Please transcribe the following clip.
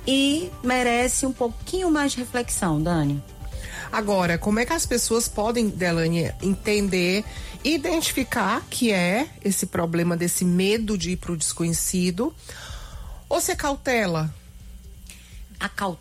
e merece um pouquinho mais de reflexão, Dani. Agora, como é que as pessoas podem, Delane, entender, identificar que é esse problema desse medo de ir para o desconhecido, ou se é cautela?